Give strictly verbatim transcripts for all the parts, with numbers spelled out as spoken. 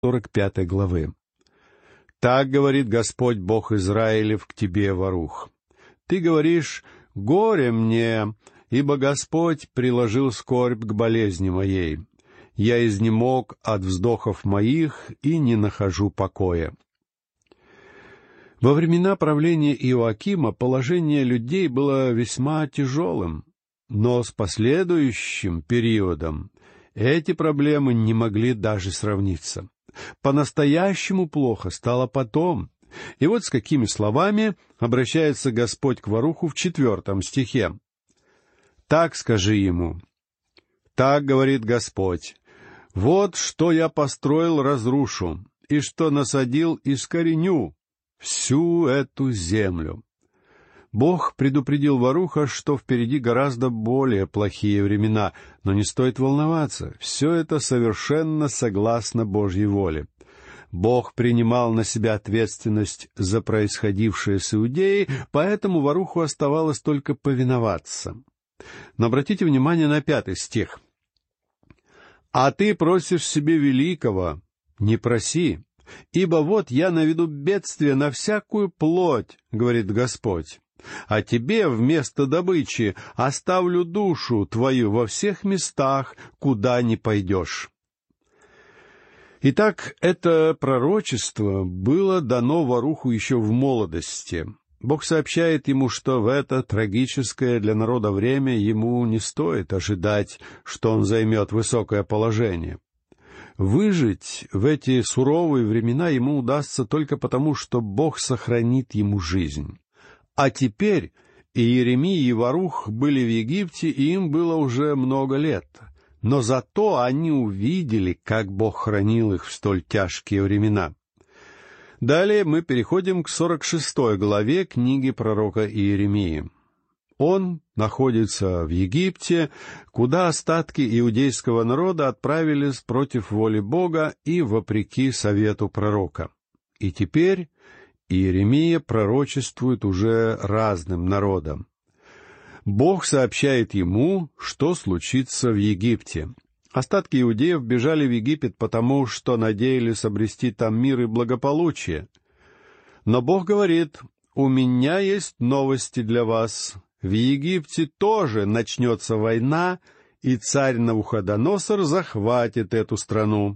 сорок пятой главы. «Так говорит Господь Бог Израилев к тебе, ворух. Ты говоришь: горе мне, ибо Господь приложил скорбь к болезни моей. Я изнемог от вздохов моих и не нахожу покоя». Во времена правления Иоакима положение людей было весьма тяжелым, но с последующим периодом эти проблемы не могли даже сравниться. По-настоящему плохо стало потом. И вот с какими словами обращается Господь к воруху в четвертом стихе. «Так скажи ему: так говорит Господь, вот что я построил, разрушу, и что насадил, искореню всю эту землю». Бог предупредил воруха, что впереди гораздо более плохие времена, но не стоит волноваться, все это совершенно согласно Божьей воле. Бог принимал на себя ответственность за происходившее с Иудеей, поэтому воруху оставалось только повиноваться. Но обратите внимание на пятый стих. «А ты просишь себе великого, не проси, ибо вот я наведу бедствие на всякую плоть, говорит Господь. А тебе вместо добычи оставлю душу твою во всех местах, куда ни пойдешь». Итак, это пророчество было дано воруху еще в молодости. Бог сообщает ему, что в это трагическое для народа время ему не стоит ожидать, что он займет высокое положение. Выжить в эти суровые времена ему удастся только потому, что Бог сохранит ему жизнь. А теперь и Иеремия, и ворух были в Египте, и им было уже много лет. Но зато они увидели, как Бог хранил их в столь тяжкие времена. Далее мы переходим к сорок шестой главе книги пророка Иеремии. Он находится в Египте, куда остатки иудейского народа отправились против воли Бога и вопреки совету пророка. И теперь Иеремия пророчествует уже разным народам. Бог сообщает ему, что случится в Египте. Остатки иудеев бежали в Египет потому, что надеялись обрести там мир и благополучие. Но Бог говорит: «У меня есть новости для вас. В Египте тоже начнется война, и царь Навуходоносор захватит эту страну».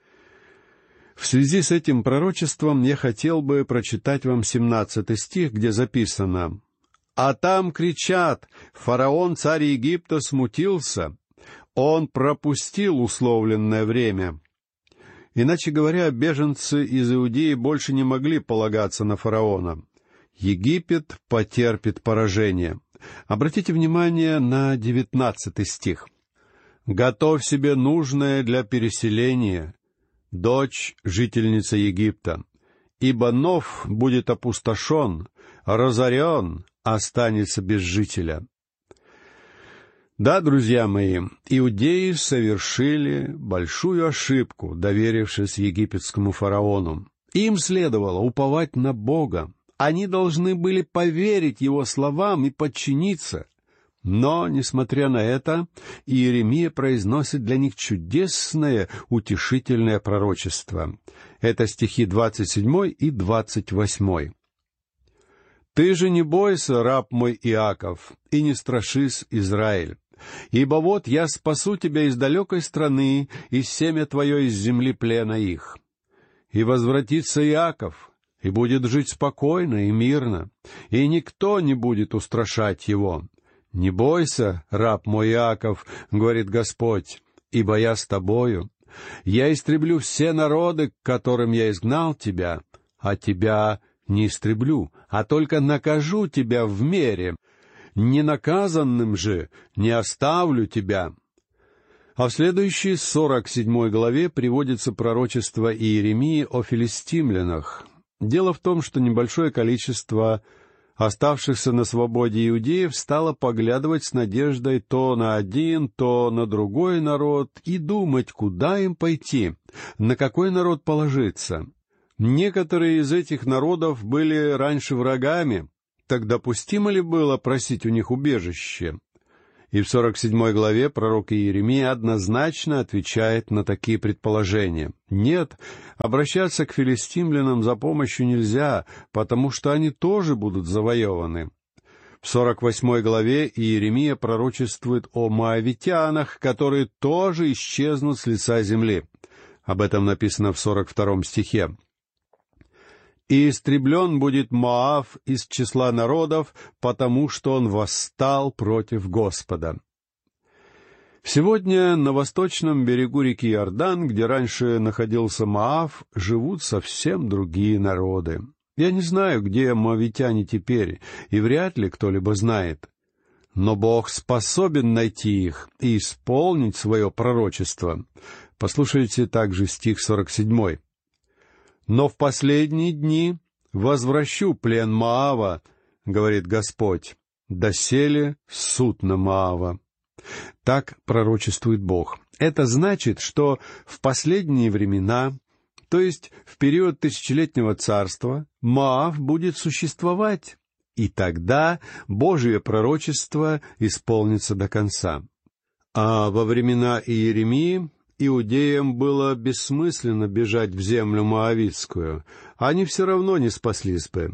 В связи с этим пророчеством я хотел бы прочитать вам семнадцатый стих, где записано: «А там кричат: фараон, царь Египта, смутился, он пропустил условленное время». Иначе говоря, беженцы из Иудеи больше не могли полагаться на фараона. Египет потерпит поражение. Обратите внимание на девятнадцатый стих. «Готовь себе нужное для переселения, дочь, жительница Египта, ибо Нов будет опустошен, разорен, останется без жителя». Да, друзья мои, иудеи совершили большую ошибку, доверившись египетскому фараону. Им следовало уповать на Бога. Они должны были поверить Его словам и подчиниться. Но, несмотря на это, Иеремия произносит для них чудесное, утешительное пророчество. Это стихи двадцать седьмой и двадцать восьмой. «Ты же не бойся, раб мой Иаков, и не страшись, Израиль. Ибо вот я спасу тебя из далекой страны, и семя твое из земли плена их. И возвратится Иаков, и будет жить спокойно и мирно, и никто не будет устрашать его. Не бойся, раб мой Иаков, говорит Господь, ибо я с тобою. Я истреблю все народы, к которым я изгнал тебя, а тебя не истреблю, а только накажу тебя в мере. Ненаказанным же не оставлю тебя». А в следующей сорок седьмой главе приводится пророчество Иеремии о филистимлянах. Дело в том, что небольшое количество оставшихся на свободе иудеев стало поглядывать с надеждой то на один, то на другой народ и думать, куда им пойти, на какой народ положиться. Некоторые из этих народов были раньше врагами, так допустимо ли было просить у них убежище? И в сорок седьмой главе пророк Иеремия однозначно отвечает на такие предположения. Нет, обращаться к филистимлянам за помощью нельзя, потому что они тоже будут завоеваны. В сорок восьмой главе Иеремия пророчествует о моавитянах, которые тоже исчезнут с лица земли. Об этом написано в сорок втором стихе. «И истреблен будет Моав из числа народов, потому что он восстал против Господа». Сегодня на восточном берегу реки Иордан, где раньше находился Моав, живут совсем другие народы. Я не знаю, где моавитяне теперь, и вряд ли кто-либо знает. Но Бог способен найти их и исполнить свое пророчество. Послушайте также стих сорок седьмой. «Но в последние дни возвращу плен Моава, говорит Господь, доселе суд на Моава». Так пророчествует Бог. Это значит, что в последние времена, то есть в период тысячелетнего царства, Моав будет существовать, и тогда Божие пророчество исполнится до конца. А во времена Иеремии иудеям было бессмысленно бежать в землю моавитскую, они все равно не спаслись бы.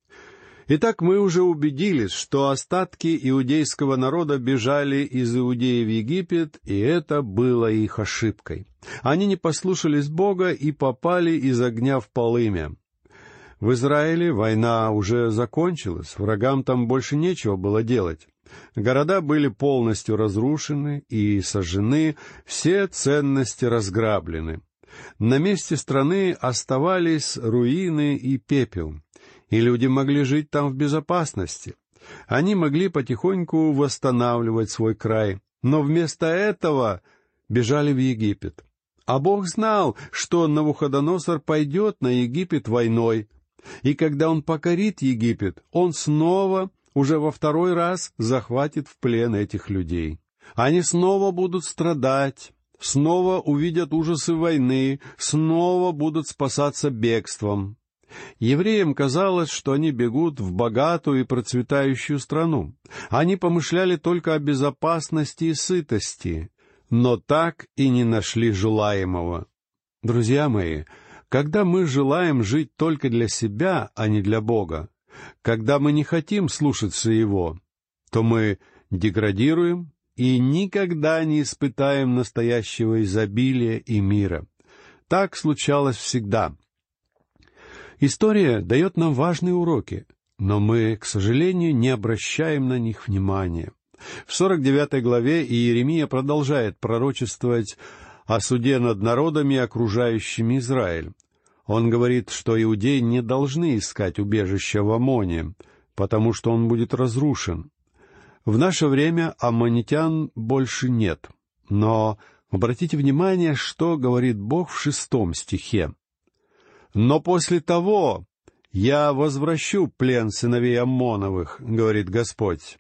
Итак, мы уже убедились, что остатки иудейского народа бежали из Иудеи в Египет, и это было их ошибкой. Они не послушались Бога и попали из огня в полымя. В Израиле война уже закончилась, врагам там больше нечего было делать. Города были полностью разрушены и сожжены, все ценности разграблены. На месте страны оставались руины и пепел, и люди могли жить там в безопасности. Они могли потихоньку восстанавливать свой край, но вместо этого бежали в Египет. А Бог знал, что Навуходоносор пойдет на Египет войной, и когда он покорит Египет, он снова уже во второй раз захватит в плен этих людей. Они снова будут страдать, снова увидят ужасы войны, снова будут спасаться бегством. Евреям казалось, что они бегут в богатую и процветающую страну. Они помышляли только о безопасности и сытости, но так и не нашли желаемого. Друзья мои, когда мы желаем жить только для себя, а не для Бога, когда мы не хотим слушаться Его, то мы деградируем и никогда не испытаем настоящего изобилия и мира. Так случалось всегда. История дает нам важные уроки, но мы, к сожалению, не обращаем на них внимания. В сорок девятой главе Иеремия продолжает пророчествовать о суде над народами, окружающими Израиль. Он говорит, что иудеи не должны искать убежища в Аммоне, потому что он будет разрушен. В наше время аммонитян больше нет. Но обратите внимание, что говорит Бог в шестом стихе. «Но после того я возвращу плен сыновей Аммоновых, говорит Господь».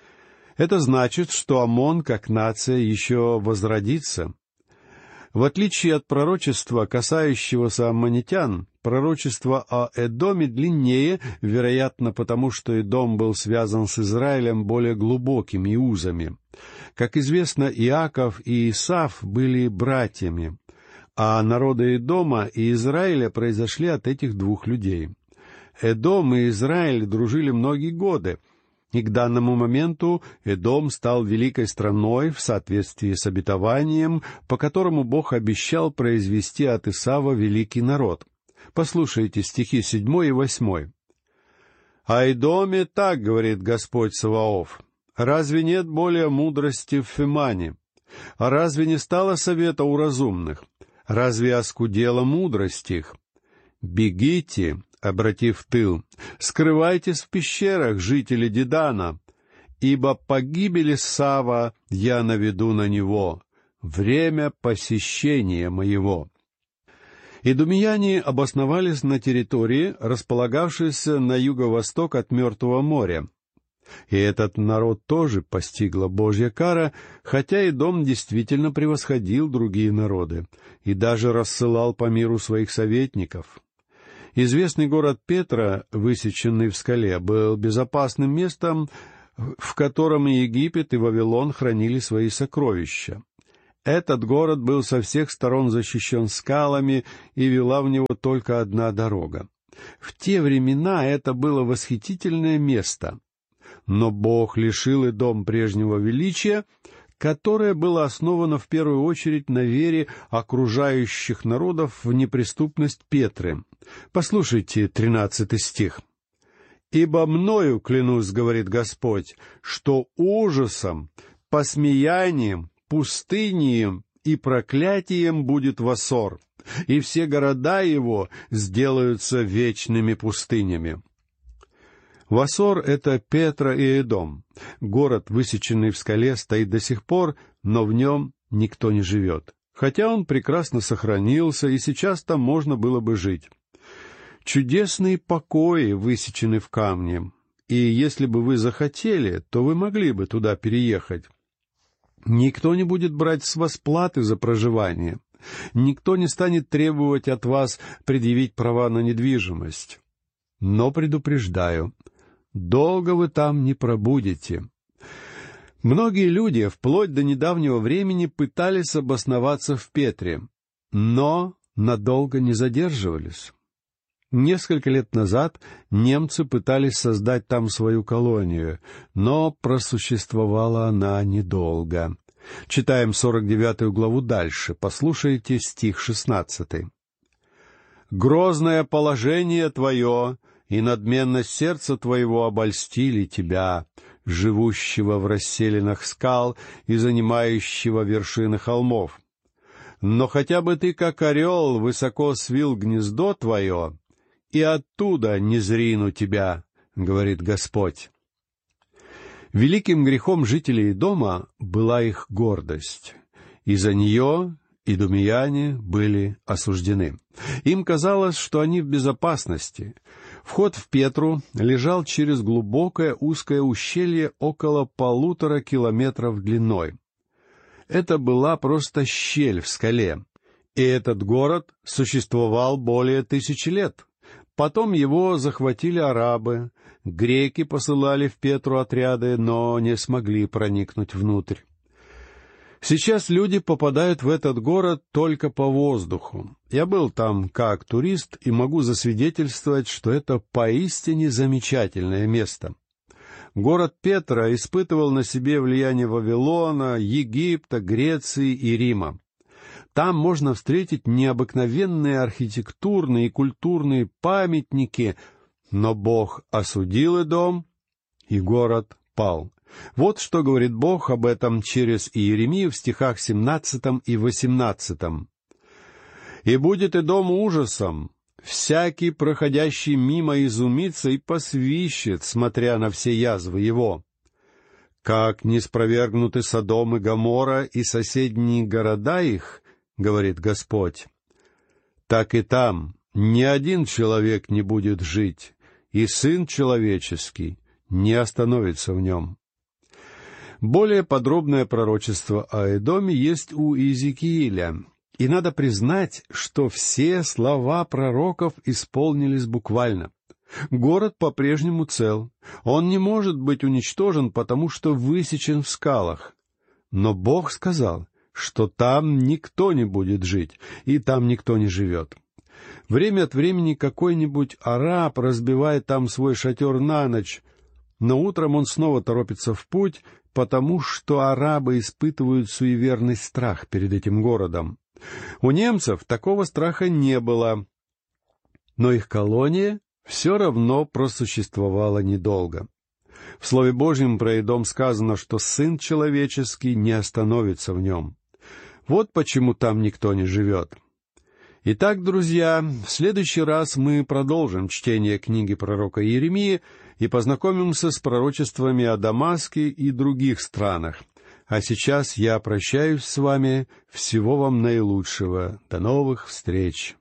Это значит, что Аммон, как нация, еще возродится. В отличие от пророчества, касающегося аммонитян, пророчество о Эдоме длиннее, вероятно, потому что Эдом был связан с Израилем более глубокими узами. Как известно, Иаков и Исав были братьями, а народы Эдома и Израиля произошли от этих двух людей. Эдом и Израиль дружили многие годы, и к данному моменту Эдом стал великой страной в соответствии с обетованием, по которому Бог обещал произвести от Исава великий народ. Послушайте стихи седьмой и восьмой. «О Эдоме так говорит Господь Саваоф: разве нет более мудрости в Фемане? А разве не стало совета у разумных? Разве оскудела мудрость их? Бегите, обратив тыл, скрывайтесь в пещерах, жители Дедана, ибо погибели Сава я наведу на него, время посещения моего». Идумеяне обосновались на территории, располагавшейся на юго-восток от Мертвого моря. И этот народ тоже постигла Божья кара, хотя Эдом действительно превосходил другие народы и даже рассылал по миру своих советников. Известный город Петра, высеченный в скале, был безопасным местом, в котором и Египет, и Вавилон хранили свои сокровища. Этот город был со всех сторон защищен скалами, и вела в него только одна дорога. В те времена это было восхитительное место. Но Бог лишил Эдом прежнего величия, которое было основано в первую очередь на вере окружающих народов в неприступность Петры. Послушайте тринадцатый стих. «Ибо мною, клянусь, — говорит Господь, — что ужасом, посмеянием, пустынеем и проклятием будет Вассор, и все города его сделаются вечными пустынями». Вассор — это Петра и Эдом. Город, высеченный в скале, стоит до сих пор, но в нем никто не живет. Хотя он прекрасно сохранился, и сейчас там можно было бы жить. Чудесные покои высечены в камне, и если бы вы захотели, то вы могли бы туда переехать. Никто не будет брать с вас платы за проживание. Никто не станет требовать от вас предъявить права на недвижимость. Но предупреждаю, долго вы там не пробудете. Многие люди вплоть до недавнего времени пытались обосноваться в Петре, но надолго не задерживались. Несколько лет назад немцы пытались создать там свою колонию, но просуществовала она недолго. Читаем сорок девятую главу дальше. Послушайте стих шестнадцатый. «Грозное положение твое и надменность сердца твоего обольстили тебя, живущего в расселинах скал и занимающего вершины холмов. Но хотя бы ты, как орел, высоко свил гнездо твое, и оттуда не зрину тебя, — говорит Господь». Великим грехом жителей Эдома была их гордость. Из-за нее идомияне были осуждены. Им казалось, что они в безопасности. Вход в Петру лежал через глубокое узкое ущелье около полутора километров длиной. Это была просто щель в скале, и этот город существовал более тысячи лет. Потом его захватили арабы, греки посылали в Петру отряды, но не смогли проникнуть внутрь. Сейчас люди попадают в этот город только по воздуху. Я был там как турист и могу засвидетельствовать, что это поистине замечательное место. Город Петра испытывал на себе влияние Вавилона, Египта, Греции и Рима. Там можно встретить необыкновенные архитектурные и культурные памятники, но Бог осудил Эдом, и город пал. Вот что говорит Бог об этом через Иеремию в стихах семнадцатом и восемнадцатом. «И будет Эдом ужасом, всякий, проходящий мимо, изумится и посвищет, смотря на все язвы его. Как не спровергнуты Содом и Гоморра и соседние города их, — говорит Господь, — так и там ни один человек не будет жить, и Сын Человеческий не остановится в нем». Более подробное пророчество о Эдоме есть у Иезекииля, и надо признать, что все слова пророков исполнились буквально. Город по-прежнему цел, он не может быть уничтожен, потому что высечен в скалах. Но Бог сказал, что там никто не будет жить, и там никто не живет. Время от времени какой-нибудь араб разбивает там свой шатер на ночь, но утром он снова торопится в путь, потому что арабы испытывают суеверный страх перед этим городом. У немцев такого страха не было, но их колония все равно просуществовала недолго. В Слове Божьем про Эдом сказано, что Сын Человеческий не остановится в нем. Вот почему там никто не живет. Итак, друзья, в следующий раз мы продолжим чтение книги пророка Иеремии и познакомимся с пророчествами о Дамаске и других странах. А сейчас я прощаюсь с вами. Всего вам наилучшего. До новых встреч!